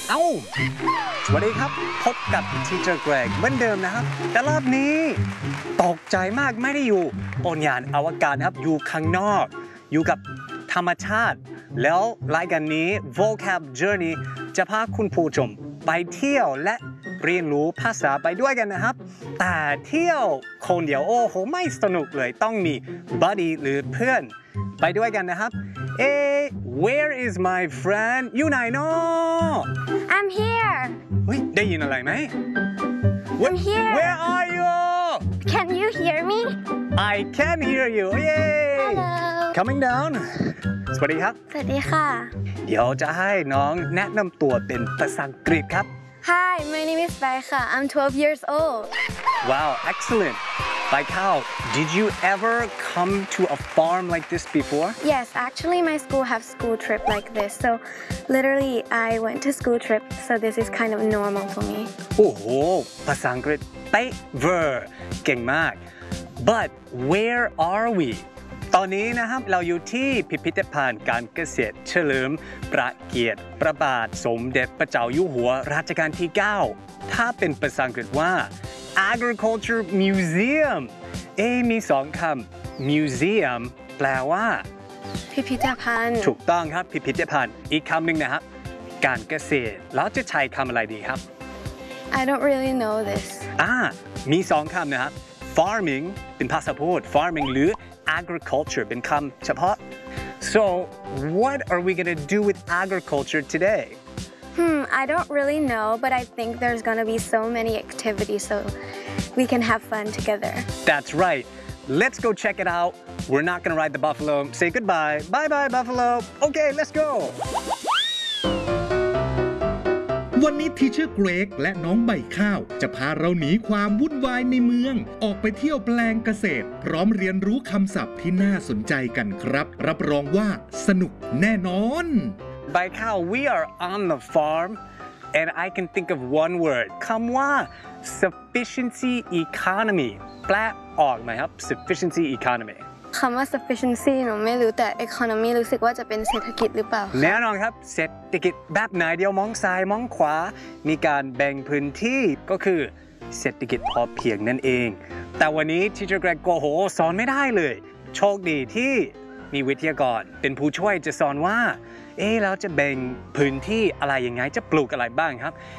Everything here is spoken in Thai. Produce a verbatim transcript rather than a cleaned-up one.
เอ้าสวัสดีครับพบกับ Teacher Greg เหมือนเดิมนะครับแต่รอบนี้ตกใจมากไม่ได้อยู่บนยานอวกาศครับอยู่ข้างนอกอยู่กับธรรมชาติแล้วรายการนี้ Vocab Journey จะพาคุณผู้ชมไปเที่ยวและเรียนรู้ภาษาไปด้วยกันนะครับแต่เที่ยวคนเดียวโอ้โหไม่สนุกเลยต้องมี buddy หรือเพื่อนไปด้วยกันนะครับเอ๊ where is my friend อยู่ไหนเนาะ I'm here เฮ้ยได้ยินอะไรไหม I'm here Where are you Can you hear me I can hear you Yay Hello Coming down สวัสดีครับสวัสดีค่ะเดี๋ยวจะให้น้องแนะนำตัวเป็นภาษาอังกฤษครับ Hi my name is Baika I'm twelve years old Wow excellent Baikal did you ever come to a farm like this before Yes actually my school have school trip like this so literally I went to school trip so this is kind of normal for me โอ้โหภาษาอังกฤษเป๊ะเวอร์เก่งมาก But where are we ตอนนี้นะครับเราอยู่ที่พิพิธภัณฑ์การเกษตรเฉลิมพระเกียรติพระบาทสมเด็จพระเจ้าอยู่หัวรัชกาลที่ เก้า ถ้าเป็นภาษาอังกฤษว่า agriculture museum เอ๊มีสองคำ museum แปลว่าพิพิธภัณฑ์ถูกต้องครับพิพิธภัณฑ์อีกคำหนึ่งนะครับการเกษตรแล้วจะใช้คำอะไรดีครับ I don't really know this อ่ามีสองคำนะครับ farming เป็นภาษาพูด farming หรือ agriculture เป็นคำเฉพาะ so what are we gonna do with agriculture today Hmm I don't really know but I think there's gonna be so many activities so we can have fun together that's right let's go check it out we're not gonna ride the buffalo say goodbye bye bye buffalo okay let's go วันนี้ทีเชอร์เกรกและน้องใบข้าวจะพาเราหนีความวุ่นวายในเมืองออกไปเที่ยวแปลงเกษตรพร้อมเรียนรู้คำศัพท์ที่น่าสนใจกันครับรับรองว่าสนุกแน่นอน Baikal we are on the farm and I can think of one word คำว่า sufficiency economy แปลออกไหมครับ sufficiency economy คำว่า sufficiency หนูไม่รู้แต่ economy รู้สึกว่าจะเป็นเศรษฐกิจหรือเปล่าแน่นอนครับเศรษฐกิจแบบไหนเดียวมองซ้ายมองขวามีการแบ่งพื้นที่ก็คือเศรษฐกิจพอเพียงนั่นเองแต่วันนี้ Teacher Greg โกโหสอนไม่ได้เลยโชคดีที่มีวิทยากรเป็นผู้ช่วยจะสอนว่าเอ๊ะแล้วจะแบ่งพื้นที่อะไรยังไงจะปลูกอะไรบ้างครับ